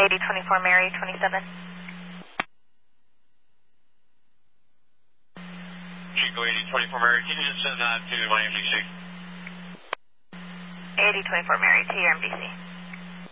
8024 Mary 27. Chico 8024 Mary, can you just send that to my MDC? 8024 Mary to your MDC.